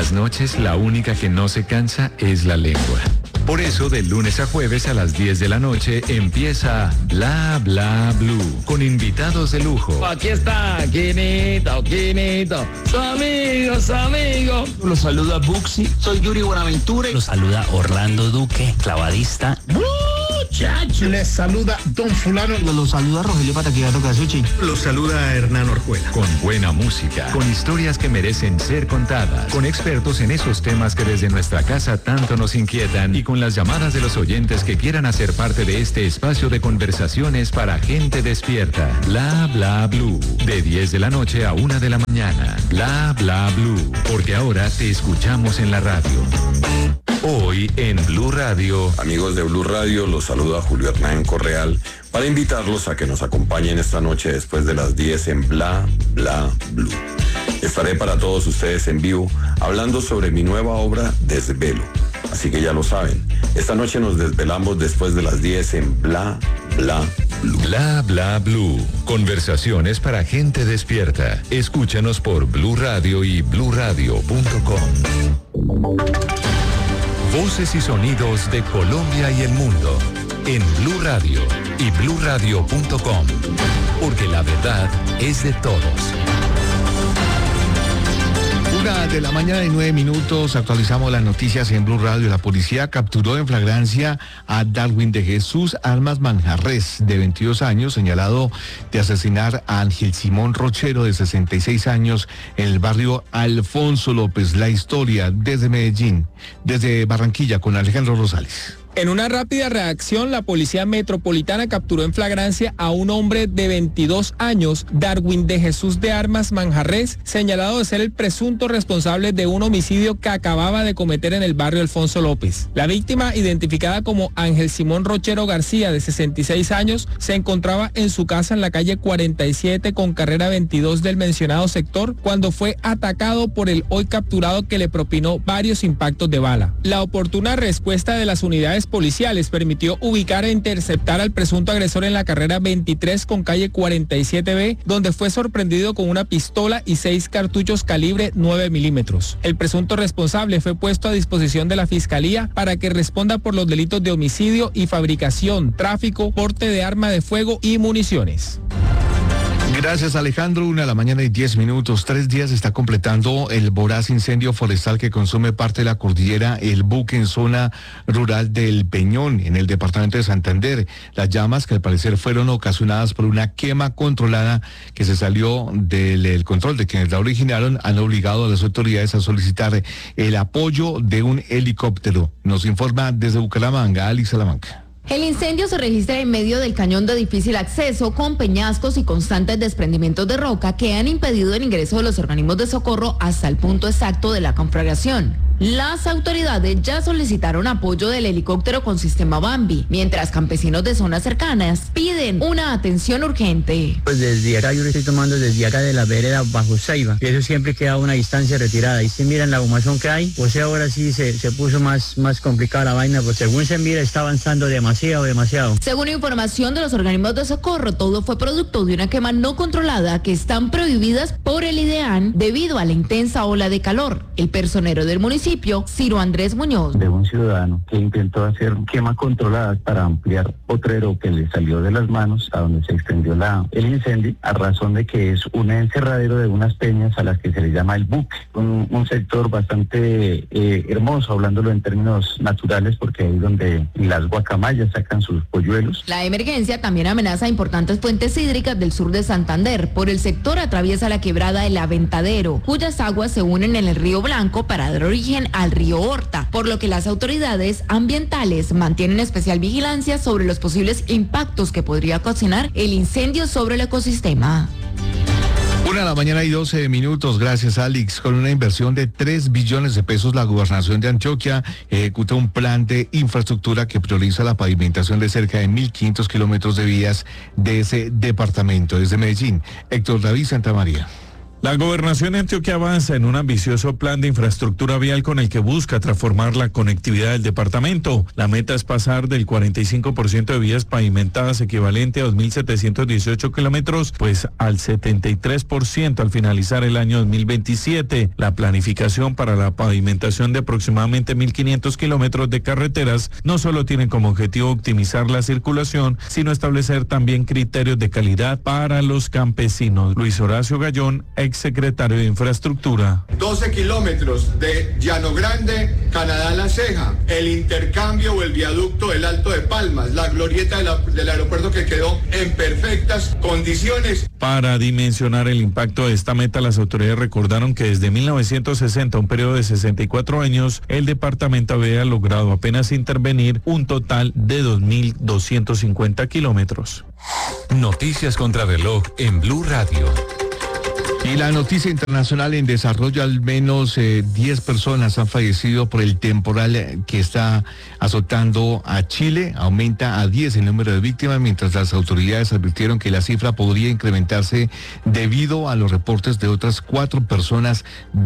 las noches la única que no se cansa es la lengua. Por eso, de lunes a jueves a las 10 de la noche empieza Bla Bla Blue, con invitados de lujo. Aquí está, Quinito, su amigo. Los saluda Buxi, soy Yuri Buenaventura. Los saluda Orlando Duque, clavadista. Muchacho. Les saluda Don Fulano. Los saluda Rogelio Pataquigato Casuchi. Los saluda Hernán Orjuela. Con buena música, con historias que merecen ser contadas, con expertos en esos temas que desde nuestra casa tanto nos inquietan y con las llamadas de los oyentes que quieran hacer parte de este espacio de conversaciones para gente despierta. Bla Bla Blue, de 10 de la noche a 1 de la mañana. Bla Bla Blue, porque ahora te escuchamos en la radio. Hoy en Blue Radio. Amigos de Blue Radio, los saluda Julio Hernán Correal para invitarlos a que nos acompañen esta noche después de las 10 en Bla Bla Blue. Estaré para todos ustedes en vivo hablando sobre mi nueva obra Desvelo. Así que ya lo saben, esta noche nos desvelamos después de las 10 en Bla Bla Blue. Bla Bla Blue. Conversaciones para gente despierta. Escúchanos por Blue Radio y bluradio.com. Voces y sonidos de Colombia y el mundo en Blue Radio y bluradio.com, porque la verdad es de todos. 1:09 a.m, actualizamos las noticias en Blue Radio. La policía capturó en flagrancia a Darwin de Jesús Armas Manjarres, de 22 años, señalado de asesinar a Ángel Simón Rochero, de 66 años, en el barrio Alfonso López. La historia desde Medellín, desde Barranquilla, con Alejandro Rosales. En una rápida reacción, la Policía Metropolitana capturó en flagrancia a un hombre de 22 años, Darwin de Jesús de Armas Manjarres, señalado de ser el presunto responsable de un homicidio que acababa de cometer en el barrio Alfonso López. La víctima, identificada como Ángel Simón Rochero García, de 66 años, se encontraba en su casa en la calle 47 con carrera 22 del mencionado sector cuando fue atacado por el hoy capturado, que le propinó varios impactos de bala. La oportuna respuesta de las unidades policiales permitió ubicar e interceptar al presunto agresor en la carrera 23 con calle 47B, donde fue sorprendido con una pistola y 6 cartuchos calibre 9 milímetros. El presunto responsable fue puesto a disposición de la Fiscalía para que responda por los delitos de homicidio y fabricación, tráfico, porte de arma de fuego y municiones. Gracias, Alejandro. 1:10 a.m. 3 días está completando el voraz incendio forestal que consume parte de la cordillera El Buque en zona rural del Peñón, en el departamento de Santander. Las llamas, que al parecer fueron ocasionadas por una quema controlada que se salió del control de quienes la originaron, han obligado a las autoridades a solicitar el apoyo de un helicóptero. Nos informa desde Bucaramanga, Ali Salamanca. El incendio se registra en medio del cañón de difícil acceso, con peñascos y constantes desprendimientos de roca que han impedido el ingreso de los organismos de socorro hasta el punto exacto de la conflagración. Las autoridades ya solicitaron apoyo del helicóptero con sistema Bambi, mientras campesinos de zonas cercanas piden una atención urgente. Pues desde acá yo lo estoy tomando desde acá de la vereda bajo Ceiba, y eso siempre queda a una distancia retirada. Y si miran la humazón que hay, pues ahora sí se puso más complicada la vaina, pues según se mira está avanzando demasiado. Según información de los organismos de socorro, todo fue producto de una quema no controlada que están prohibidas por el IDEAN debido a la intensa ola de calor. El personero del municipio, Ciro Andrés Muñoz. De un ciudadano que intentó hacer quema controlada para ampliar potrero que le salió de las manos a donde se extendió el incendio, a razón de que es un encerradero de unas peñas a las que se le llama El Buque, un sector bastante hermoso, hablándolo en términos naturales, porque ahí donde las guacamayas sacan sus polluelos. La emergencia también amenaza importantes fuentes hídricas del sur de Santander. Por el sector atraviesa la quebrada El Aventadero, cuyas aguas se unen en el río Blanco para dar origen al río Horta, por lo que las autoridades ambientales mantienen especial vigilancia sobre los posibles impactos que podría ocasionar el incendio sobre el ecosistema. 1:12 a.m, gracias, Alex. Con una inversión de 3 billones de pesos, la gobernación de Antioquia ejecuta un plan de infraestructura que prioriza la pavimentación de cerca de 1.500 kilómetros de vías de ese departamento. Desde Medellín, Héctor David Santamaría. La gobernación de Antioquia avanza en un ambicioso plan de infraestructura vial con el que busca transformar la conectividad del departamento. La meta es pasar del 45% de vías pavimentadas equivalente a 2.718 kilómetros, pues al 73% al finalizar el año 2027. La planificación para la pavimentación de aproximadamente 1.500 kilómetros de carreteras no solo tiene como objetivo optimizar la circulación, sino establecer también criterios de calidad para los campesinos. Luis Horacio Gallón, exsecretario de Infraestructura. 12 kilómetros de Llano Grande, Canadá La Ceja, el intercambio o el viaducto del Alto de Palmas, la glorieta del aeropuerto que quedó en perfectas condiciones. Para dimensionar el impacto de esta meta, las autoridades recordaron que desde 1960, un periodo de 64 años, el departamento había logrado apenas intervenir un total de 2.250 kilómetros. Noticias contra reloj en Blue Radio. Y la noticia internacional en desarrollo, al menos 10 personas han fallecido por el temporal que está azotando a Chile. Aumenta a 10 el número de víctimas, mientras las autoridades advirtieron que la cifra podría incrementarse debido a los reportes de otras 4 personas